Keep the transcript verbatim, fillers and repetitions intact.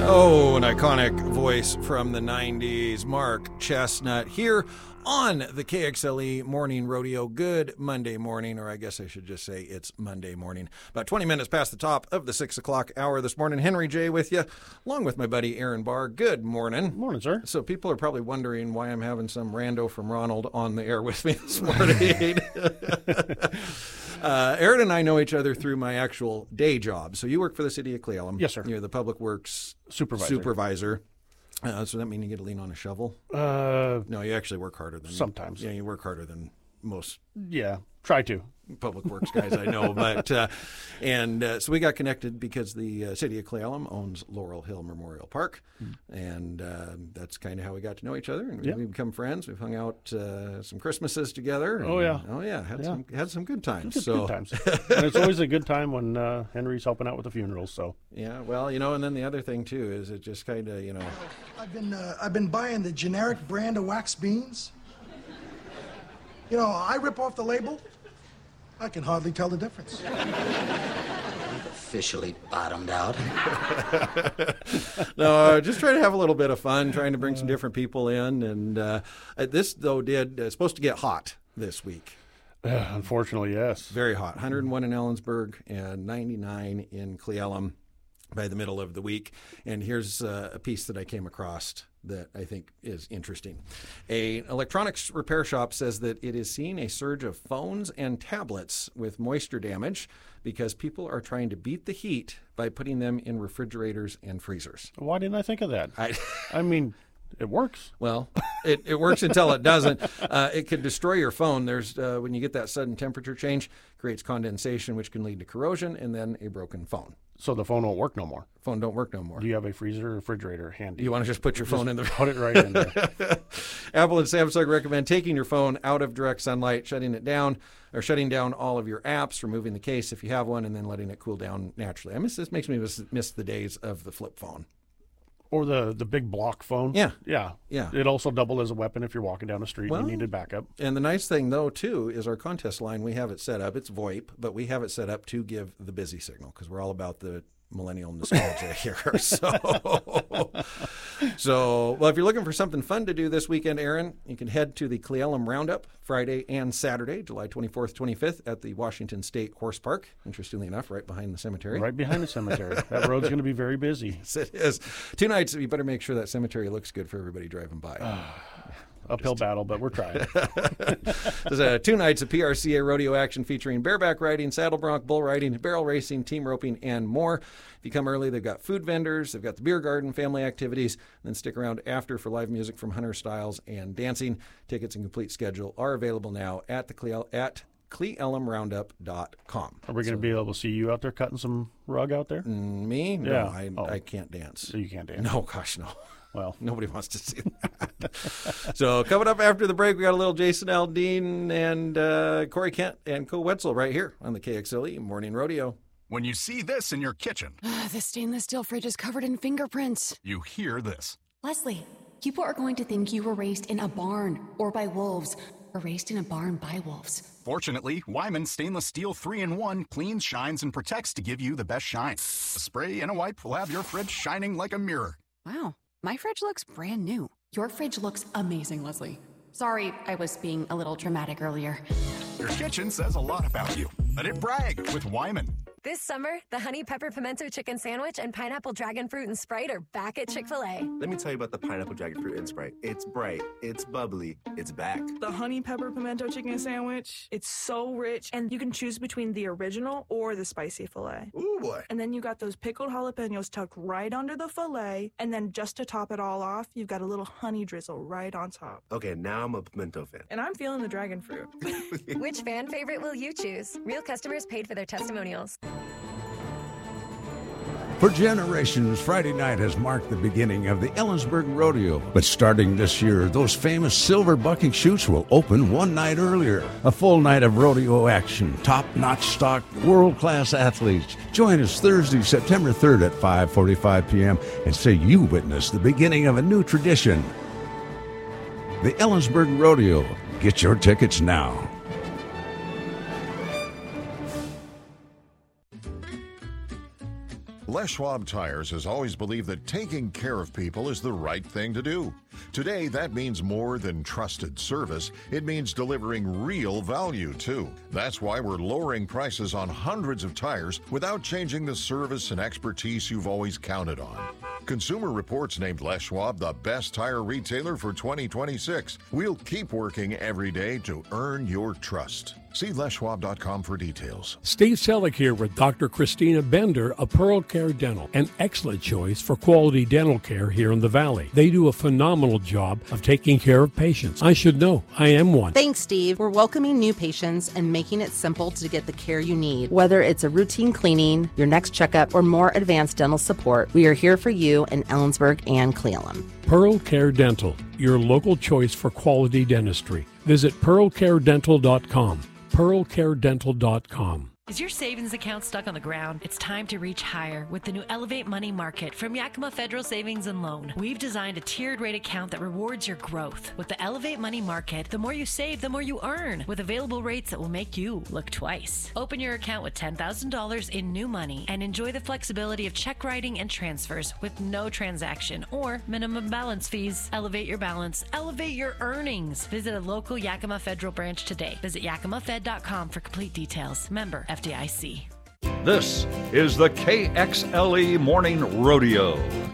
Oh, an iconic voice from the nineties, Mark Chestnut, here on the K X L E Morning Rodeo. Good Monday morning, or I guess I should just say it's Monday morning. About twenty minutes past the top of the six o'clock hour this morning. Henry J. with you, along with my buddy Aaron Barr. Good morning. Morning, sir. So people are probably wondering why I'm having some rando from Ronald on the air with me this morning. uh, Aaron and I know each other through my actual day job. So you work for the city of Cle Elum. Yes, sir. You're the Public Works Supervisor. Supervisor. Uh, so that mean you get to lean on a shovel? Uh, no, you actually work harder than sometimes. Yeah, you work harder than most. Yeah, try to. Public Works guys I know, but uh, and uh, so we got connected because the uh, city of Cle Elum owns Laurel Hill Memorial Park, mm. and uh, that's kind of how we got to know each other, and yeah. we've become friends. We've hung out uh, some Christmases together. And, oh yeah, oh yeah, had yeah. some had some good times. Good, so good times, and it's always a good time when uh, Henry's helping out with the funerals. So yeah, well, you know, and then the other thing too is it just kind of you know. I've been uh, I've been buying the generic brand of wax beans. You know, I rip off the label. I can hardly tell the difference. We've officially bottomed out. No, uh, just trying to have a little bit of fun, trying to bring some different people in. And uh, this, though, did uh, supposed to get hot this week. Uh, unfortunately, yes. Very hot. one hundred one in Ellensburg and ninety-nine in Cle Elum by the middle of the week. And here's uh, a piece that I came across that I think is interesting. An electronics repair shop says that it is seeing a surge of phones and tablets with moisture damage because people are trying to beat the heat by putting them in refrigerators and freezers. Why didn't I think of that? I, I mean, it works. Well, it, it works until it doesn't. Uh, it could destroy your phone. There's uh, when you get that sudden temperature change, creates condensation, which can lead to corrosion and then a broken phone. So the phone won't work no more. Phone don't work no more. Do you have a freezer or refrigerator handy? You want to just put your just phone in the put it right in there. Apple and Samsung recommend taking your phone out of direct sunlight, shutting it down, or shutting down all of your apps, removing the case if you have one, and then letting it cool down naturally. I miss this makes me miss, miss the days of the flip phone. Or the, the big block phone. Yeah. Yeah. Yeah. It also doubled as a weapon if you're walking down the street well, and you needed backup. And the nice thing, though, too, is our contest line, we have it set up. It's VoIP, but we have it set up to give the busy signal because we're all about the millennial nostalgia here. So, so, well, if you're looking for something fun to do this weekend, Aaron, you can head to the Cle Elum Roundup Friday and Saturday, July twenty-fourth, twenty-fifth at the Washington State Horse Park. Interestingly enough, right behind the cemetery. Right behind the cemetery. That road's going to be very busy. Yes, it is. Two nights, you better make sure that cemetery looks good for everybody driving by. Uphill battle, but we're trying. There's uh, two nights of P R C A rodeo action featuring bareback riding, saddle bronc, bull riding, barrel racing, team roping, and more. If you come early, they've got food vendors, they've got the beer garden, family activities, and then stick around after for live music from Hunter Styles and dancing. Tickets and complete schedule are available now at the Cle at Cle Elum Roundup dot com. Are we going to so, be able to see you out there cutting some rug out there? Me? No, yeah. I, oh. I can't dance. So you can't dance? No, gosh, no. Well, nobody wants to see that. So coming up after the break, we got a little Jason Aldean and uh, Corey Kent and Co Wetzel right here on the K X L E Morning Rodeo. When you see this in your kitchen, the stainless steel fridge is covered in fingerprints. You hear this. Leslie, people are going to think you were raised in a barn or by wolves, or raised in a barn by wolves. Fortunately, Wyman Stainless Steel three in one cleans, shines, and protects to give you the best shine. A spray and a wipe will have your fridge shining like a mirror. Wow. My fridge looks brand new. Your fridge looks amazing, Leslie. Sorry, I was being a little dramatic earlier. Your kitchen says a lot about you. Let it brag with Wyman. This summer, the Honey Pepper Pimento Chicken Sandwich and Pineapple Dragon Fruit and Sprite are back at Chick-fil-A. Let me tell you about the Pineapple Dragon Fruit and Sprite. It's bright, it's bubbly, it's back. The Honey Pepper Pimento Chicken Sandwich, it's so rich, and you can choose between the original or the spicy filet. Ooh, boy. And then you got those pickled jalapenos tucked right under the filet, and then just to top it all off, you've got a little honey drizzle right on top. Okay, now I'm a pimento fan. And I'm feeling the dragon fruit. Which fan favorite will you choose? Real customers paid for their testimonials. For generations, Friday night has marked the beginning of the Ellensburg Rodeo. But starting this year, those famous silver bucking chutes will open one night earlier. A full night of rodeo action, top-notch stock, world-class athletes. Join us Thursday, September third at five forty-five p.m. and say you witnessed the beginning of a new tradition. The Ellensburg Rodeo. Get your tickets now. Les Schwab Tires has always believed that taking care of people is the right thing to do. Today, that means more than trusted service. It means delivering real value, too. That's why we're lowering prices on hundreds of tires without changing the service and expertise you've always counted on. Consumer Reports named Les Schwab the best tire retailer for twenty twenty-six. We'll keep working every day to earn your trust. See les schwab dot com for details. Steve Selleck here with Doctor Christina Bender of Pearl Care Dental, an excellent choice for quality dental care here in the Valley. They do a phenomenal job of taking care of patients. I should know. I am one. Thanks, Steve. We're welcoming new patients and making it simple to get the care you need. Whether it's a routine cleaning, your next checkup, or more advanced dental support, we are here for you in Ellensburg and Cle Elum. Pearl Care Dental, your local choice for quality dentistry. Visit pearl care dental dot com. pearl care dental dot com. Is your savings account stuck on the ground? It's time to reach higher with the new Elevate Money Market from Yakima Federal Savings and Loan. We've designed a tiered rate account that rewards your growth. With the Elevate Money Market, the more you save, the more you earn, with available rates that will make you look twice. Open your account with ten thousand dollars in new money and enjoy the flexibility of check writing and transfers with no transaction or minimum balance fees. Elevate your balance. Elevate your earnings. Visit a local Yakima Federal branch today. Visit yakima fed dot com for complete details. Member F D I C. This is the K X L E Morning Rodeo.